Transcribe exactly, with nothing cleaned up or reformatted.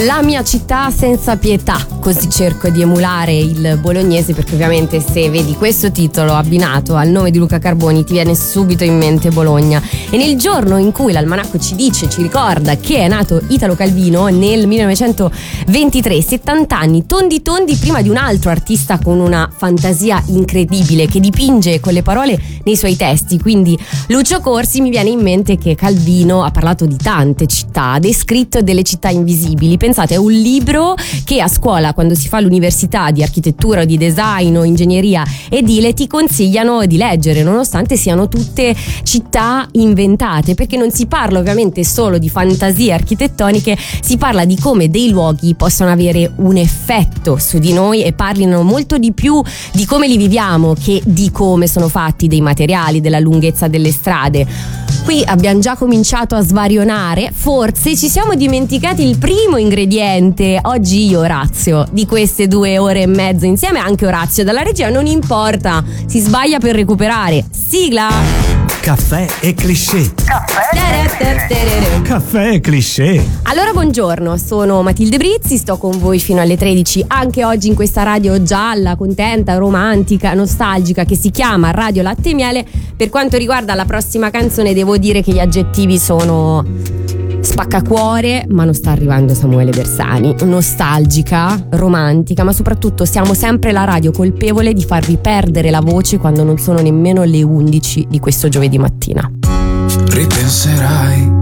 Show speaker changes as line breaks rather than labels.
La mia città senza pietà, così cerco di emulare il bolognese, perché ovviamente se vedi questo titolo abbinato al nome di Luca Carboni ti viene subito in mente Bologna. E nel giorno in cui l'almanacco ci dice, ci ricorda che è nato Italo Calvino nel millenovecentoventitré, settanta anni tondi tondi prima di un altro artista con una fantasia incredibile che dipinge con le parole nei suoi testi, quindi Lucio Corsi, mi viene in mente che Calvino ha parlato di tante città, ha descritto delle città invisibili. Pensate, è un libro che a scuola, quando si fa l'università di architettura o di design o ingegneria edile, ti consigliano di leggere, nonostante siano tutte città inventate, perché non si parla ovviamente solo di fantasie architettoniche, si parla di come dei luoghi possono avere un effetto su di noi e parlino molto di più di come li viviamo che di come sono fatti, dei materiali, della lunghezza delle strade. Qui abbiamo già cominciato a svarionare, forse ci siamo dimenticati il primo ingrediente. Oggi io, Orazio, di queste due ore e mezzo insieme, anche Orazio dalla regia, non importa, si sbaglia per recuperare. Sigla!
Caffè e cliché. Caffè? Caffè e cliché.
Allora, buongiorno, sono Matilde Brizzi, sto con voi fino alle tredici, anche oggi in questa radio gialla, contenta, romantica, nostalgica, che si chiama Radio Latte e Miele. Per quanto riguarda la prossima canzone, devo dire che gli aggettivi sono spaccacuore, ma non sta arrivando Samuele Bersani, nostalgica, romantica, ma soprattutto siamo sempre la radio colpevole di farvi perdere la voce quando non sono nemmeno le undici di questo giovedì mattina.
Ripenserai